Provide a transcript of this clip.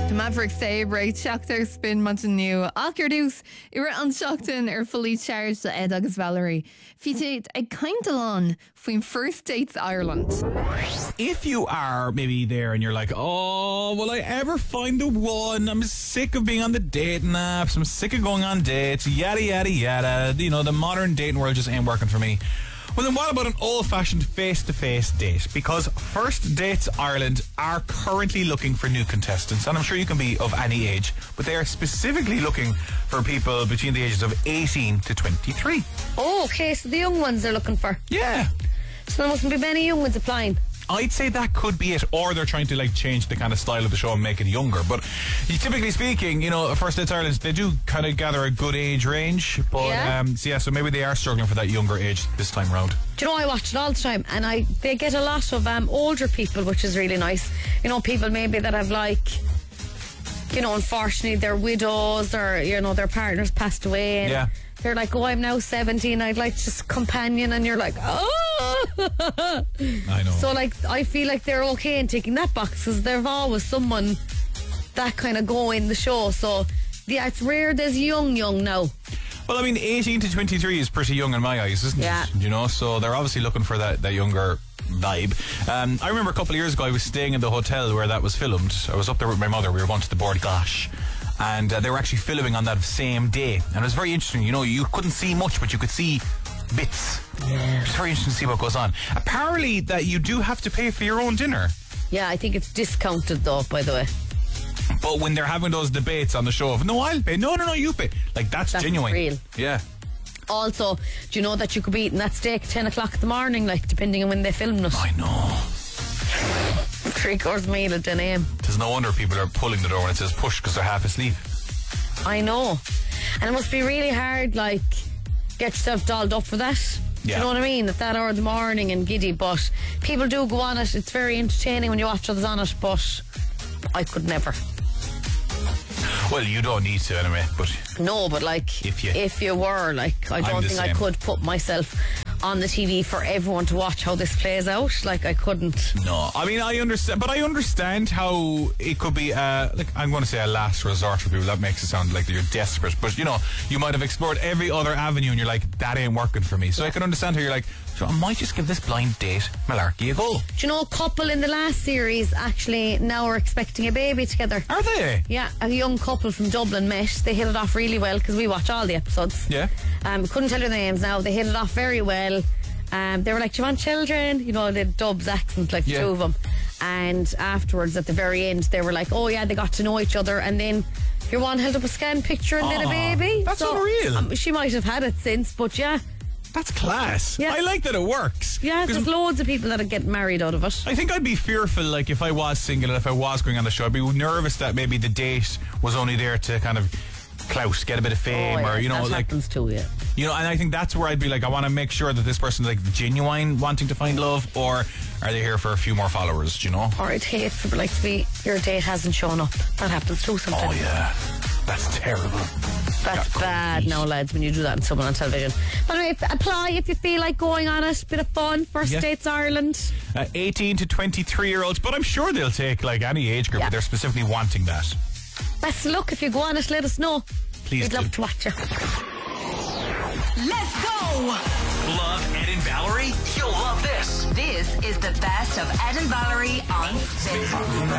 The Mavericks say break Shakhtar spin Mountain New Akerdus Ira an Shakhtar fully charged the Ed agus Valerie. Fitate a kind of on from First Dates Ireland. If you are maybe there and you're like, oh, will I ever find the one? I'm sick of being on the dating apps. I'm sick of going on dates. Yada, yada, yada. You know, the modern dating world just ain't working for me. Well, then what about an old-fashioned face-to-face date? Because First Dates Ireland are currently looking for new contestants, and I'm sure you can be of any age, but they are specifically looking for people between the ages of 18 to 23. Oh, okay, so the young ones they're looking for. Yeah. So there mustn't be many young ones applying. I'd say that could be it, or they're trying to change the kind of style of the show and make it younger. But typically speaking, First Dates Ireland, they do kind of gather a good age range. But so maybe they are struggling for that younger age this time round. Do you know, I watch it all the time, and they get a lot of older people, which is really nice. People maybe that have unfortunately they're widows, or their partners passed away. And they're like, oh, I'm now 17, I'd like just companion, and you're like, oh. I know. So I feel like they're okay in taking that box, because there's always someone that kind of go in the show. So yeah, it's rare there's young now. Well, I mean, 18 to 23 is pretty young in my eyes, isn't it? So they're obviously looking for that younger vibe. I remember a couple of years ago I was staying in the hotel where that was filmed. I was up there with my mother. We were going to the Bord Gáis, and they were actually filming on that same day, and it was very interesting. You couldn't see much, but you could see bits. Yeah. It's very interesting to see what goes on. Apparently that you do have to pay for your own dinner. Yeah, I think it's discounted though, by the way. But when they're having those debates on the show of, no, I'll pay, no, you pay, that's genuine. Real. Yeah. Also, do you know that you could be eating that steak 10 o'clock in the morning, depending on when they film it? I know. 3-course meal at 10 a.m. There's no wonder people are pulling the door when it says push, because they're half asleep. I know. And it must be really hard, get yourself dolled up for that. Yeah. Do you know what I mean? At that hour of the morning and giddy, but people do go on it. It's very entertaining when you watch others on it, but I could never. Well, you don't need to anyway, but... No, but if you were, I don't think I could put myself on the TV for everyone to watch how this plays out. I couldn't. No, I mean, I understand, but I understand how it could be, I'm going to say a last resort for people. That makes it sound like you're desperate, but you might have explored every other avenue and you're like, that ain't working for me. So I can understand how you're like, so I might just give this blind date malarkey a go. Do you know, a couple in the last series actually now are expecting a baby together? Are they? Yeah, a young couple from Dublin met. They hit it off really well, because we watch all the episodes. Yeah. Couldn't tell their names now. They hit it off very well. They were like, do you want children? The Dubs accent, the two of them. And afterwards, at the very end, they were like, oh yeah, they got to know each other. And then your one held up a scan picture and then a baby. That's unreal. She might have had it since, but yeah. That's class. Yeah. I like that it works. Yeah, there's loads of people that are getting married out of it. I think I'd be fearful, if I was single and if I was going on the show, I'd be nervous that maybe the date was only there to kind of clout, get a bit of fame, or that happens too, yeah. And I think that's where I'd be like, I want to make sure that this person's genuine, wanting to find love, or are they here for a few more followers? Do you know? Or I'd hate for to be your date hasn't shown up. That happens too sometimes. Oh yeah, that's terrible. That's bad now, lads, when you do that in someone on television. But anyway, apply if you feel like going on it. Bit of fun. First Dates Ireland. 18 to 23-year-olds, but I'm sure they'll take any age group, but they're specifically wanting that. Best of luck if you go on it. Let us know. Please We'd love to watch you. Let's go! Love Ed and Valerie? You'll love this. This is the best of Ed and Valerie on Spin.